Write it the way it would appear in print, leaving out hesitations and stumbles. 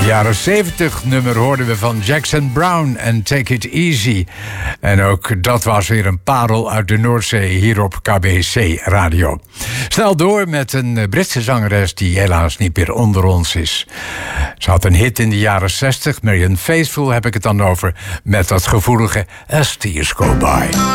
Jaren 70 nummer hoorden we van Jackson Browne en Take It Easy. En ook dat was weer een parel uit de Noordzee hier op KBC Radio. Snel door met een Britse zangeres die helaas niet meer onder ons is. Ze had een hit in de jaren 60, Marianne Faithfull heb ik het dan over, met dat gevoelige As Tears Go By.